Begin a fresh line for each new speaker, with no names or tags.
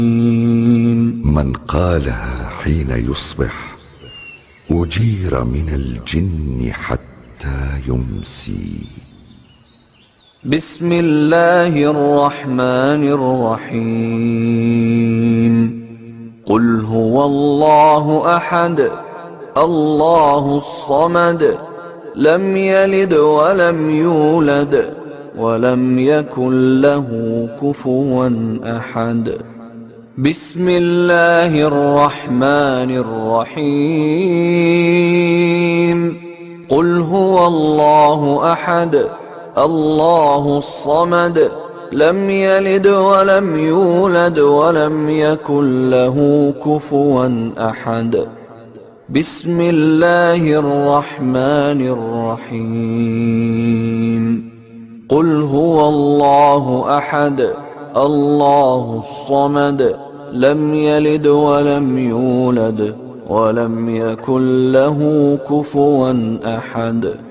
من قالها حين يصبح أجير من الجن حتى يمسي.
بسم الله الرحمن الرحيم. قل هو الله أحد الله الصمد لم يلد ولم يولد ولم يكن له كفوا أحد. بسم الله الرحمن الرحيم. قل هو الله أحد الله الصمد لم يلد ولم يولد ولم يكن له كفوا أحد. بسم الله الرحمن الرحيم. قل هو الله أحد الله الصمد لم يلد ولم يولد ولم يكن له كفوا أحد.